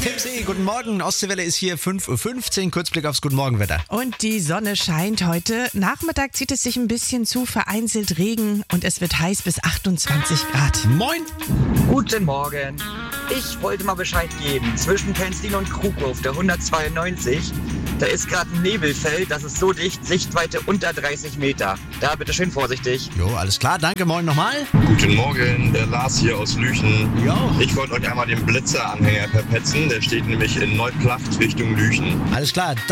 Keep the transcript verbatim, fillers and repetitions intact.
Tipsy, guten Morgen. Ostseewelle ist hier fünf Uhr fünfzehn. Kurzblick aufs Guten Morgen-Wetter. Und die Sonne scheint heute. Nachmittag zieht es sich ein bisschen zu, vereinzelt Regen und es wird heiß bis achtundzwanzig Grad. Moin. Guten Morgen. Ich wollte mal Bescheid geben. Zwischen Penzlin und Krug auf der hundertzweiundneunzig, da ist gerade ein Nebelfeld, das ist so dicht, Sichtweite unter dreißig Meter. Da bitte schön vorsichtig. Jo, alles klar. Danke. Moin nochmal. Guten Morgen, der Lars hier aus Lüchen. Jo. Ich wollte euch einmal den Blitzer-Anhänger verpetzen. Der steht nämlich in Neuplacht Richtung Lüchen. Alles klar.